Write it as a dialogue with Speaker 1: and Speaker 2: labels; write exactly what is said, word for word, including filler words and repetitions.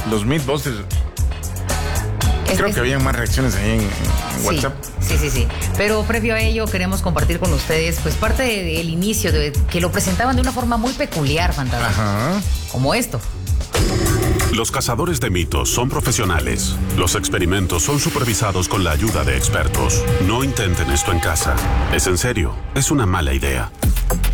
Speaker 1: los Mythbusters.
Speaker 2: Es,
Speaker 1: Creo
Speaker 2: es,
Speaker 1: que habían más reacciones ahí en, en
Speaker 2: sí,
Speaker 1: WhatsApp.
Speaker 2: Sí, sí, sí. Pero previo a ello queremos compartir con ustedes pues parte del inicio, de que lo presentaban de una forma muy peculiar, Fantasma.
Speaker 1: Ajá.
Speaker 2: Como esto.
Speaker 3: Los cazadores de mitos son profesionales. Los experimentos son supervisados con la ayuda de expertos. No intenten esto en casa. Es en serio, es una mala idea.